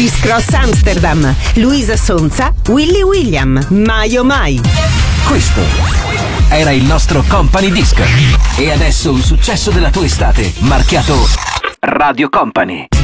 Chris Cross Amsterdam, Luisa Sonza, Willy William, Mai oh Mai. Questo era il nostro Company Disc. E adesso un successo della tua estate, marchiato Radio Company.